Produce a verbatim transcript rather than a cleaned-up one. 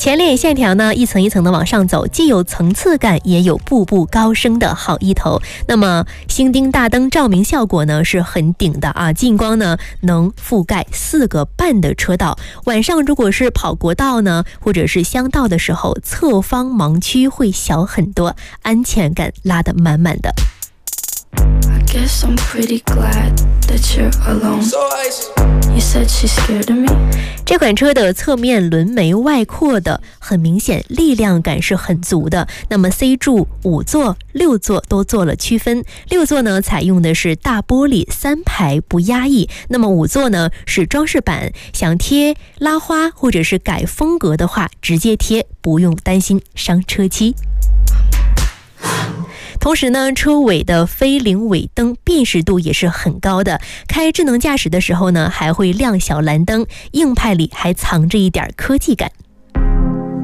前脸线条呢一层一层的往上走，既有层次感，也有步步高升的好意头。那么星丁大灯照明效果呢是很顶的啊，近光呢能覆盖四个半的车道。晚上如果是跑国道呢，或者是乡道的时候，侧方盲区会小很多，安全感拉得满满的。 Guess I'm pretty glad that you're alone. You said she's scared of me. 这款车的侧面轮眉外扩的，很明显力量感是很足的。那么 C 柱、五座、六座都做了区分。六座呢采用的是大玻璃三排不压抑，那么五座呢是装饰板，想贴拉花或者是改风格的话，直接贴，不用担心伤车漆。同时呢，车尾的飞灵尾灯辨识度也是很高的，开智能驾驶的时候呢，还会亮小蓝灯，硬派里还藏着一点科技感。